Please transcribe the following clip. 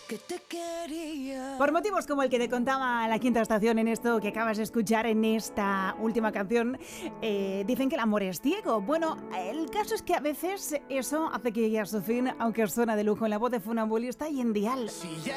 que te quería. Por motivos como el que te contaba La Quinta Estación en esto que acabas de escuchar en esta última canción, dicen que el amor es ciego. Bueno, el caso es que a veces eso hace que llegue a su fin, aunque suena de lujo en la voz de Funambulista y en Dial. Si ya